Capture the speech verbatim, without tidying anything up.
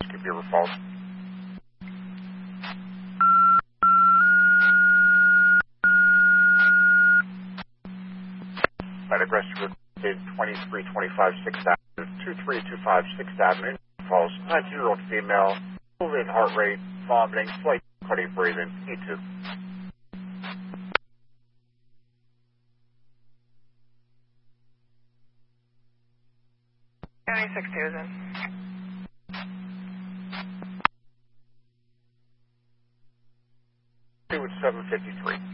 Beaver Falls. Flight aggressor requested twenty-three twenty-five sixth Avenue, two three two five sixth Avenue, Falls, nineteen-year-old female, elevated heart rate, vomiting, slight difficulty breathing, E two. County six two is in. Two at seven fifty-three.